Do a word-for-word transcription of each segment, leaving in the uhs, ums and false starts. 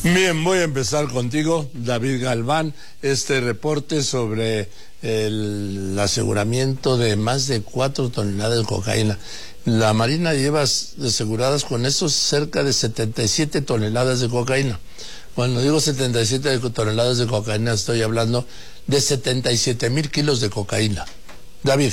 Bien, voy a empezar contigo, David Galván, este reporte sobre el aseguramiento de más de cuatro toneladas de cocaína. La Marina lleva aseguradas con eso cerca de setenta y siete toneladas de cocaína. Cuando digo setenta y siete toneladas de cocaína, estoy hablando de setenta y siete mil kilos de cocaína. David.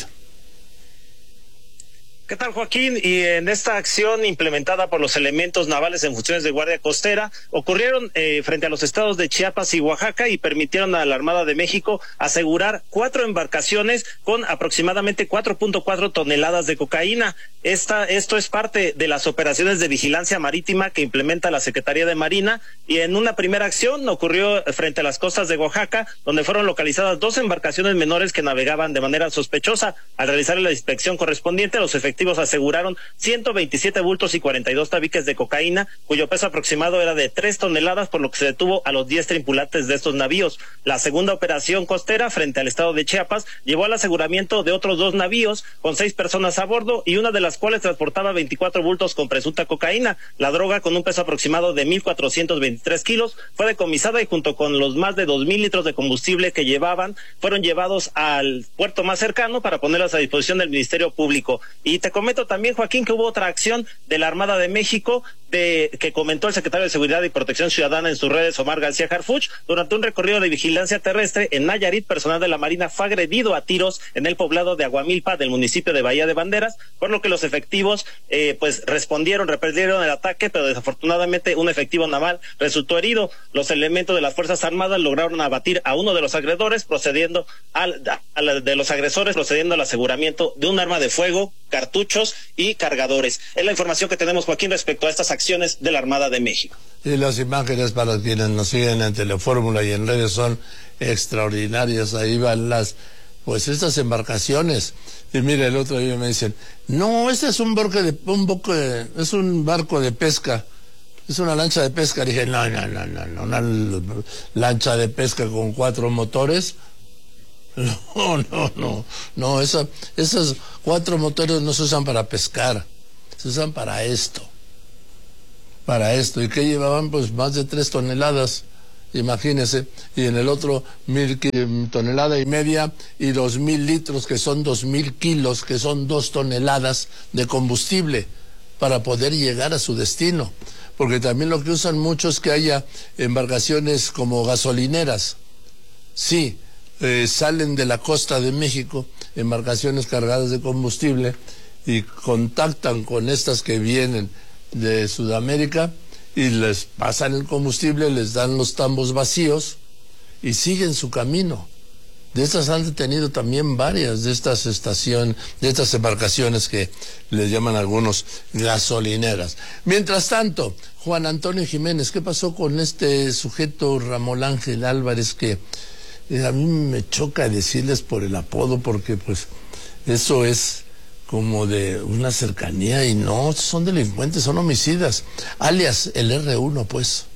¿Qué tal, Joaquín? Y en esta acción implementada por los elementos navales en funciones de guardia costera, ocurrieron eh, frente a los estados de Chiapas y Oaxaca y permitieron a la Armada de México asegurar cuatro embarcaciones con aproximadamente cuatro punto cuatro toneladas de cocaína. Esta, esto es parte de las operaciones de vigilancia marítima que implementa la Secretaría de Marina, y en una primera acción ocurrió frente a las costas de Oaxaca, donde fueron localizadas dos embarcaciones menores que navegaban de manera sospechosa. Al realizar la inspección correspondiente, los efectivos aseguraron ciento veintisiete bultos y cuarenta y dos tabiques de cocaína, cuyo peso aproximado era de tres toneladas, por lo que se detuvo a los diez tripulantes de estos navíos. La segunda operación costera frente al estado de Chiapas llevó al aseguramiento de otros dos navíos con seis personas a bordo, y una de las cuales transportaba veinticuatro bultos con presunta cocaína. La droga, con un peso aproximado de mil cuatrocientos veintitrés kilos, fue decomisada y junto con los más de dos mil litros de combustible que llevaban, fueron llevados al puerto más cercano para ponerlos a disposición del Ministerio Público. Y te comento también, Joaquín, que hubo otra acción de la Armada de México de, que comentó el secretario de Seguridad y Protección Ciudadana en sus redes, Omar García Harfuch. Durante un recorrido de vigilancia terrestre en Nayarit, personal de la Marina fue agredido a tiros en el poblado de Aguamilpa del municipio de Bahía de Banderas, por lo que los efectivos eh, pues respondieron, repelieron el ataque, pero desafortunadamente un efectivo naval resultó herido. Los elementos de las Fuerzas Armadas lograron abatir a uno de los agredores, procediendo al, a la, de los agresores, procediendo al aseguramiento de un arma de fuego, cartuchos y cargadores. Es la información que tenemos, Joaquín, respecto a estas acciones de la Armada de México. Y las imágenes, para quienes nos siguen en Telefórmula y en redes, son extraordinarias. Ahí van las, pues estas embarcaciones. Y mire, el otro día me dicen, no, este es un barco de, un barco de, es un barco de pesca. Es una lancha de pesca. Dije, no, no, no, no, no, una lancha de pesca con cuatro motores. No, no, no, no, esa, esos cuatro motores no se usan para pescar, se usan para esto, para esto. ¿Y qué llevaban? Pues más de tres toneladas, imagínense, y en el otro mil tonelada y media y dos mil litros, que son dos mil kilos, que son dos toneladas de combustible para poder llegar a su destino. Porque también lo que usan mucho es que haya embarcaciones como gasolineras, sí. Eh, salen de la costa de México embarcaciones cargadas de combustible y contactan con estas que vienen de Sudamérica y les pasan el combustible, les dan los tambos vacíos y siguen su camino. De estas han detenido también varias de estas estaciones, de estas embarcaciones que les llaman algunos gasolineras. Mientras tanto, Juan Antonio Jiménez, ¿qué pasó con este sujeto Ramón Ángel Álvarez que a mí me choca decirles por el apodo, porque pues eso es como de una cercanía, y no, son delincuentes, son homicidas, alias el erre uno, pues.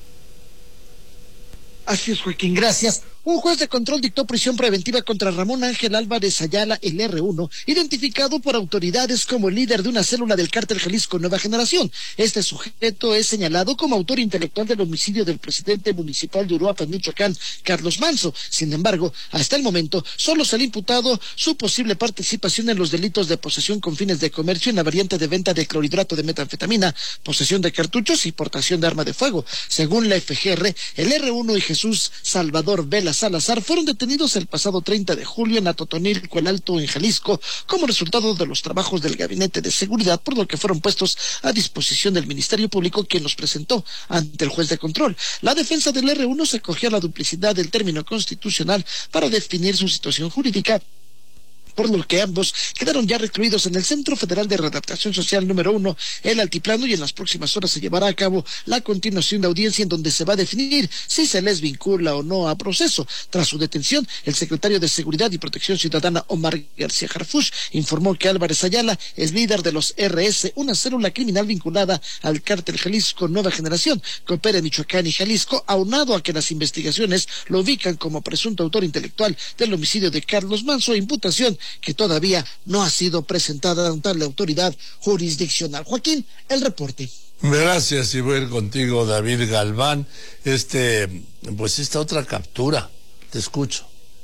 Así es, Joaquín, gracias. Un juez de control dictó prisión preventiva contra Ramón Ángel Álvarez Ayala, el erre uno, identificado por autoridades como el líder de una célula del cártel Jalisco Nueva Generación. Este sujeto es señalado como autor intelectual del homicidio del presidente municipal de Uruapan, Michoacán, Carlos Manso. Sin embargo, hasta el momento, solo se le ha imputado su posible participación en los delitos de posesión con fines de comercio en la variante de venta de clorhidrato de metanfetamina, posesión de cartuchos y portación de arma de fuego. Según la efe ge erre, el erre uno y Jesús Salvador Vela Salazar fueron detenidos el pasado treinta de julio en Atotonilco, el Alto, en Jalisco, como resultado de los trabajos del Gabinete de Seguridad, por lo que fueron puestos a disposición del Ministerio Público, quien los presentó ante el juez de control. La defensa del erre uno se acogió a la duplicidad del término constitucional para definir su situación jurídica, por lo que ambos quedaron ya recluidos en el Centro Federal de Readaptación Social número uno, el Altiplano, y en las próximas horas se llevará a cabo la continuación de audiencia en donde se va a definir si se les vincula o no a proceso. Tras su detención, el secretario de Seguridad y Protección Ciudadana, Omar García Harfuch, informó que Álvarez Ayala es líder de los erre ese, una célula criminal vinculada al cártel Jalisco Nueva Generación, que opera en Michoacán y Jalisco, aunado a que las investigaciones lo ubican como presunto autor intelectual del homicidio de Carlos Manso, imputación que todavía no ha sido presentada ante la autoridad jurisdiccional. Joaquín, el reporte. Gracias, y voy a ir contigo, David Galván. Este, pues esta otra captura, te escucho.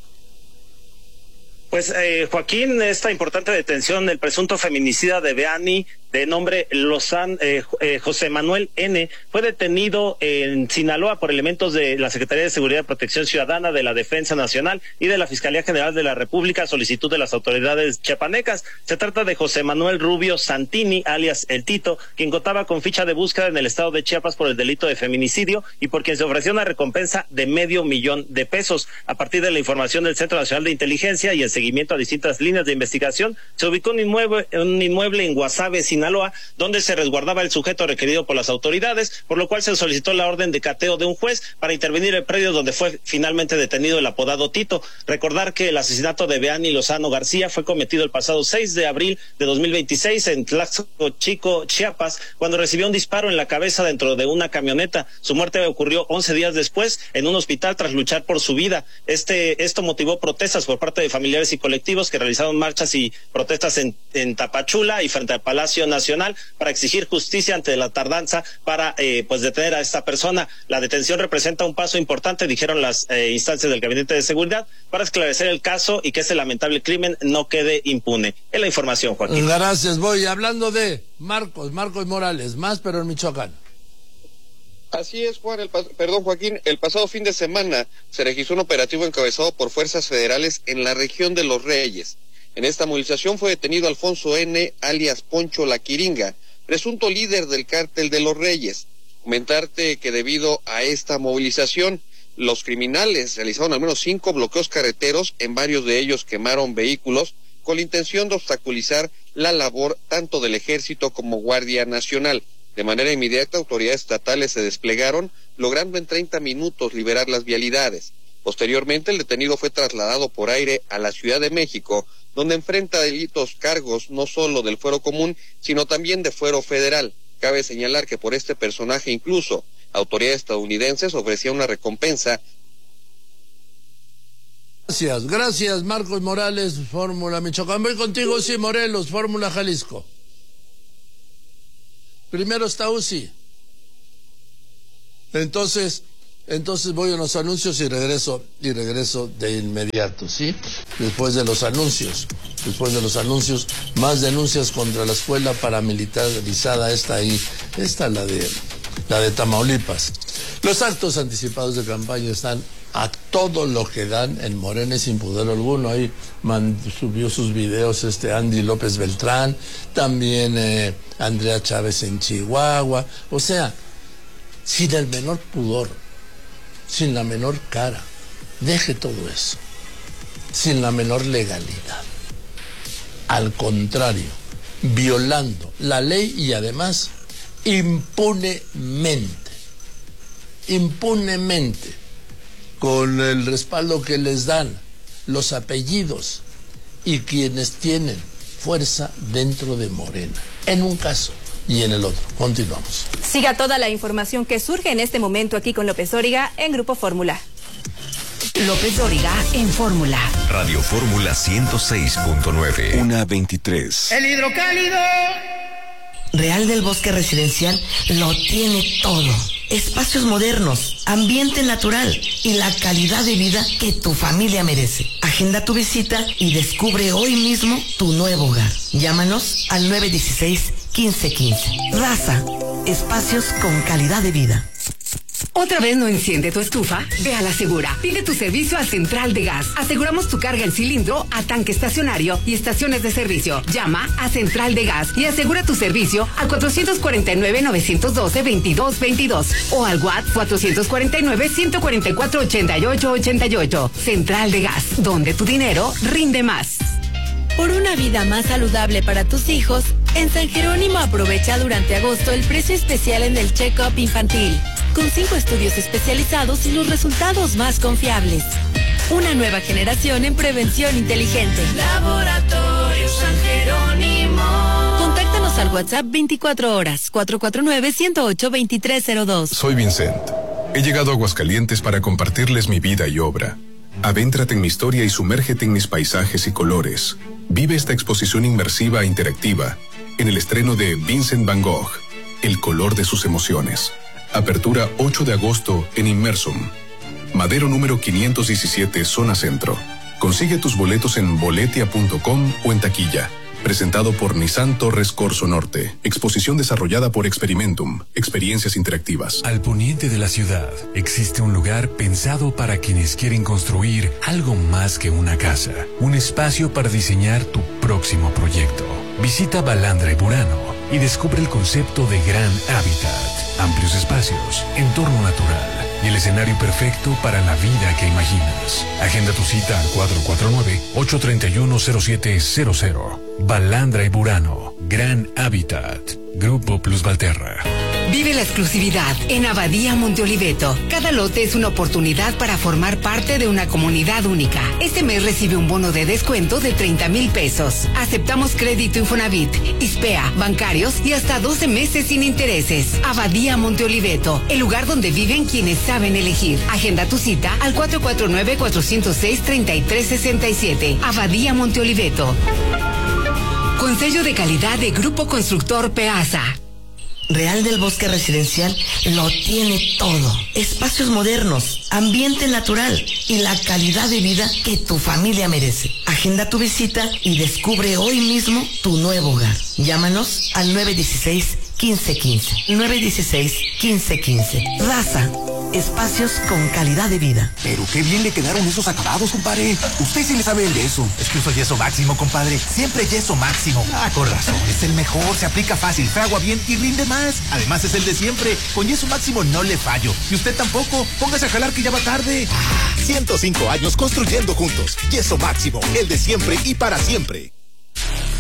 Pues eh, Joaquín, esta importante detención del presunto feminicida de Beani, de nombre Lozán, eh, eh, José Manuel N., fue detenido en Sinaloa por elementos de la Secretaría de Seguridad y Protección Ciudadana, de la Defensa Nacional y de la Fiscalía General de la República a solicitud de las autoridades chiapanecas. Se trata de José Manuel Rubio Santini, alias El Tito, quien contaba con ficha de búsqueda en el estado de Chiapas por el delito de feminicidio y por quien se ofreció una recompensa de medio millón de pesos. A partir de la información del Centro Nacional de Inteligencia y el seguimiento a distintas líneas de investigación, se ubicó un inmueble, un inmueble en Guasave, Sinaloa, donde se resguardaba el sujeto requerido por las autoridades, por lo cual se solicitó la orden de cateo de un juez para intervenir el predio donde fue finalmente detenido el apodado Tito. Recordar que el asesinato de Beani Lozano García fue cometido el pasado seis de abril de dos mil veintiséis en Tlaxco Chico, Chiapas, cuando recibió un disparo en la cabeza dentro de una camioneta. Su muerte ocurrió once días después en un hospital tras luchar por su vida. Este, esto motivó protestas por parte de familiares y colectivos que realizaron marchas y protestas en, en Tapachula y frente al Palacio Nacional para exigir justicia ante la tardanza para eh, pues detener a esta persona. La detención representa un paso importante, dijeron las eh, instancias del Gabinete de Seguridad, para esclarecer el caso y que este lamentable crimen no quede impune. Es la información, Joaquín. Gracias. Voy hablando de Marcos, Marcos Morales, más pero en Michoacán. Así es, Juan, el perdón, Joaquín, el pasado fin de semana se registró un operativo encabezado por fuerzas federales en la región de Los Reyes. En esta movilización fue detenido Alfonso N., alias Poncho La Quiringa, presunto líder del cártel de Los Reyes. Comentarte que debido a esta movilización, los criminales realizaron al menos cinco bloqueos carreteros, en varios de ellos quemaron vehículos, con la intención de obstaculizar la labor tanto del Ejército como Guardia Nacional. De manera inmediata, autoridades estatales se desplegaron, logrando en treinta minutos liberar las vialidades. Posteriormente, el detenido fue trasladado por aire a la Ciudad de México, donde enfrenta delitos cargos no solo del fuero común, sino también de fuero federal. Cabe señalar que por este personaje incluso autoridades estadounidenses ofrecían una recompensa. Gracias, gracias Marcos Morales, Fórmula Michoacán. Voy contigo, sí, Morelos, Fórmula Jalisco. Primero está U C I. Entonces, entonces voy a los anuncios y regreso, y regreso de inmediato, ¿sí? Después de los anuncios, después de los anuncios, más denuncias contra la escuela paramilitarizada, esta ahí, esta la de, la de Tamaulipas. Los actos anticipados de campaña están a todo lo que dan en Morena sin pudor alguno. Ahí man, subió sus videos este Andy López Beltrán, también eh, Andrea Chávez en Chihuahua. O sea, sin el menor pudor, sin la menor cara, deje todo eso, sin la menor legalidad. Al contrario, violando la ley y además impunemente, impunemente, con el respaldo que les dan los apellidos y quienes tienen fuerza dentro de Morena, en un caso y en el otro. Continuamos. Siga toda la información que surge en este momento aquí con López Dóriga en Grupo Fórmula. López Dóriga en Fórmula. Radio Fórmula ciento seis punto nueve. una veintitrés. El hidrocálido. Real del Bosque Residencial lo tiene todo. Espacios modernos, ambiente natural y la calidad de vida que tu familia merece. Agenda tu visita y descubre hoy mismo tu nuevo hogar. Llámanos al nueve uno seis, quince quince. Raza, espacios con calidad de vida. ¿Otra vez no enciende tu estufa? Ve a la Segura. Pide tu servicio a Central de Gas. Aseguramos tu carga en cilindro, a tanque estacionario y estaciones de servicio. Llama a Central de Gas y asegura tu servicio al cuatro cuatro nueve, nueve uno dos, veintidós veintidós o al WhatsApp cuatro cuatro nueve, uno cuatro cuatro, ochenta y ocho ochenta y ocho. Central de Gas, donde tu dinero rinde más. Por una vida más saludable para tus hijos, en San Jerónimo aprovecha durante agosto el precio especial en el check-up infantil, con cinco estudios especializados y los resultados más confiables. Una nueva generación en prevención inteligente. Laboratorio San Jerónimo. Contáctanos al WhatsApp veinticuatro horas, cuatro cuatro nueve, uno cero ocho, dos tres cero dos. Soy Vincent. He llegado a Aguascalientes para compartirles mi vida y obra. Adéntrate en mi historia y sumérgete en mis paisajes y colores. Vive esta exposición inmersiva e interactiva en el estreno de Vincent Van Gogh, el color de sus emociones. Apertura ocho de agosto en Inmersum. Madero número quinientos diecisiete, zona centro. Consigue tus boletos en boletia punto com o en taquilla. Presentado por Nissan Torres Corso Norte. Exposición desarrollada por Experimentum. Experiencias interactivas. Al poniente de la ciudad existe un lugar pensado para quienes quieren construir algo más que una casa. Un espacio para diseñar tu próximo proyecto. Visita Balandra y Burano y descubre el concepto de Gran Hábitat. Amplios espacios, entorno natural y el escenario perfecto para la vida que imaginas. Agenda tu cita al cuatro cuatro nueve, ocho tres uno, cero siete cero cero. Balandra y Burano, Gran Hábitat, Grupo Plus Valterra. Vive la exclusividad en Abadía Monte Oliveto. Cada lote es una oportunidad para formar parte de una comunidad única. Este mes recibe un bono de descuento de treinta mil pesos. Aceptamos crédito Infonavit, ISPEA, bancarios y hasta doce meses sin intereses. Abadía Monte Oliveto, el lugar donde viven quienes saben elegir. Agenda tu cita al cuatro cuatro nueve, cuatro cero seis, tres tres seis siete. Abadía Monte Oliveto. Con sello de calidad de Grupo Constructor Peasa. Real del Bosque Residencial lo tiene todo. Espacios modernos, ambiente natural y la calidad de vida que tu familia merece. Agenda tu visita y descubre hoy mismo tu nuevo hogar. Llámanos al nueve uno seis, uno cinco uno cinco. nueve uno seis, uno cinco uno cinco. Raza. Espacios con calidad de vida. Pero qué bien le quedaron esos acabados, compadre. Usted sí le sabe el yeso. Es que uso yeso máximo, compadre. Siempre yeso máximo. Ah, con razón. Es el mejor. Se aplica fácil, fragua bien y rinde más. Además es el de siempre. Con yeso máximo no le fallo. Y usted tampoco. Póngase a jalar que ya va tarde. Ah, ciento cinco años construyendo juntos. Yeso máximo. El de siempre y para siempre.